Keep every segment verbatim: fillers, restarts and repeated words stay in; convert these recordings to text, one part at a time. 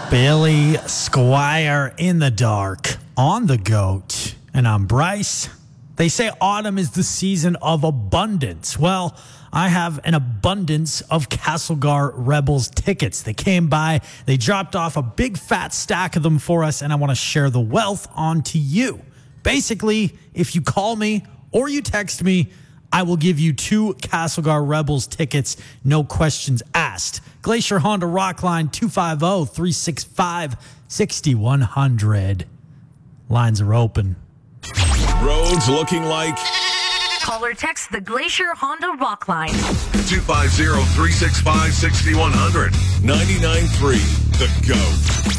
Billy Squire in the dark on the GOAT. And I'm Bryce. They say autumn is the season of abundance. Well, I have an abundance of Castlegar Rebels tickets. They came by, they dropped off a big fat stack of them for us, and I want to share the wealth onto you. Basically, if you call me or you text me, I will give you two Castlegar Rebels tickets, no questions asked. Glacier Honda Rockline two five zero, three six five, six one zero zero. Lines are open. Roads looking like... Call or text the Glacier Honda Rockline. two five zero, three six five, six one zero zero. ninety-nine point three, The GOAT.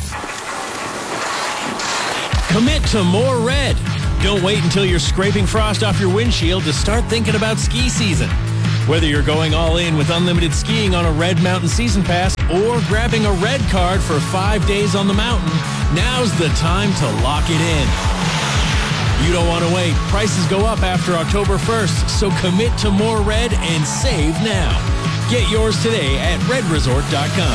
Commit to more red. Don't wait until you're scraping frost off your windshield to start thinking about ski season. Whether you're going all in with unlimited skiing on a Red Mountain Season Pass or grabbing a red card for five days on the mountain, now's the time to lock it in. You don't want to wait. Prices go up after October first, so commit to more red and save now. Get yours today at red resort dot com.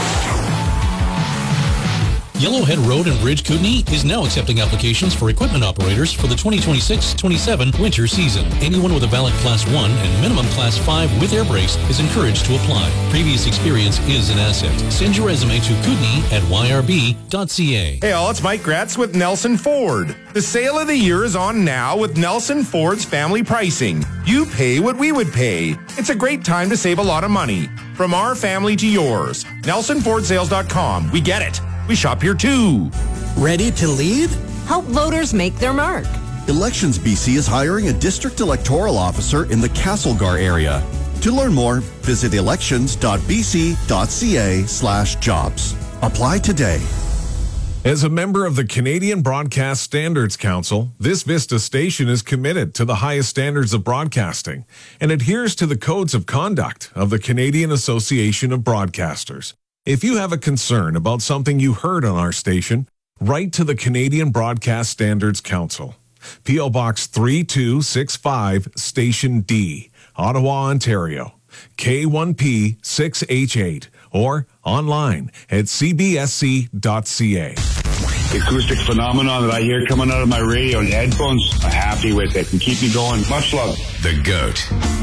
Yellowhead Road and Bridge Kootenai is now accepting applications for equipment operators for the twenty twenty-six twenty-seven winter season. Anyone with a valid Class one and minimum Class five with air brakes is encouraged to apply. Previous experience is an asset. Send your resume to Kootenai at y r b dot c a. Hey all, it's Mike Gratz with Nelson Ford. The sale of the year is on now with Nelson Ford's family pricing. You pay what we would pay. It's a great time to save a lot of money. From our family to yours. Nelson Ford Sales dot com. We get it. We shop here too. Ready to lead? Help voters make their mark. Elections B C is hiring a district electoral officer in the Castlegar area. To learn more, visit elections dot b c dot c a slash jobs. Apply today. As a member of the Canadian Broadcast Standards Council, this Vista station is committed to the highest standards of broadcasting and adheres to the codes of conduct of the Canadian Association of Broadcasters. If you have a concern about something you heard on our station, write to the Canadian Broadcast Standards Council. P O Box three two six five, Station D, Ottawa, Ontario, K one P six H eight, or online at c b s c dot c a. The acoustic phenomenon that I hear coming out of my radio and headphones, I'm happy with it and keep me going. Much love. The GOAT.